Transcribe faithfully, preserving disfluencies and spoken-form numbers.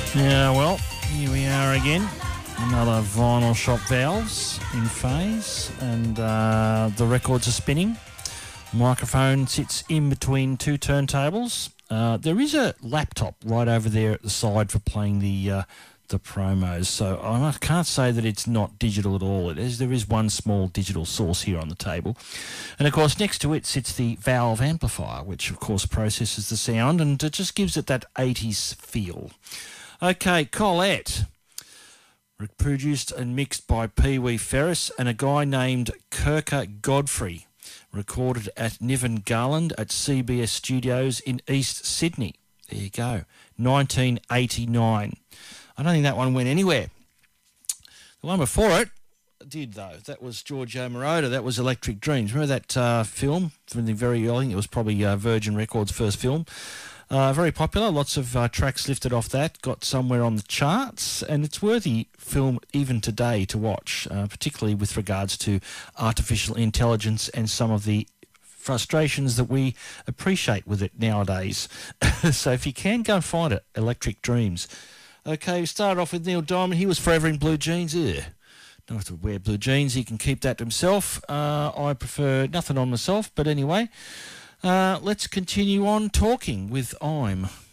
Yeah, well, here we are again. Another vinyl shop valves in phase, and uh, the records are spinning. Microphone sits in between two turntables. Uh, there is a laptop right over there at the side for playing the uh, the promos, so I can't say that it's not digital at all. It is. There is one small digital source here on the table, and of course next to it sits the valve amplifier, which of course processes the sound and it just gives it that eighties feel. Okay, Colette. Produced and mixed by Pee Wee Ferris and a guy named Kirka Godfrey. Recorded at Niven Garland at C B S Studios in East Sydney. There you go. nineteen eighty-nine. I don't think that one went anywhere. The one before it did, though. That was Giorgio Moroder. That was Electric Dreams. Remember that uh, film from the very early? I think it was probably uh, Virgin Records' first film. Uh, very popular. Lots of uh, tracks lifted off that. Got somewhere on the charts. And it's worthy film even today to watch, uh, particularly with regards to artificial intelligence and some of the frustrations that we appreciate with it nowadays. So if you can, go and find it. Electric Dreams. Okay, we started off with Neil Diamond. He was forever in blue jeans. Ugh. Don't have to wear blue jeans. He can keep that to himself. Uh, I prefer nothing on myself, but anyway, uh, let's continue on talking with I'm.